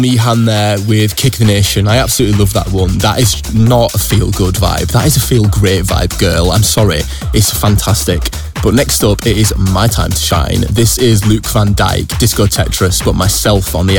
Meehan there with Kick the Nation. I absolutely love that one. That is not a feel-good vibe. That is a feel-great vibe, girl. I'm sorry. It's fantastic. But next up, it is my time to shine. This is Luke Van Dyke, Disco Tetris, but myself on the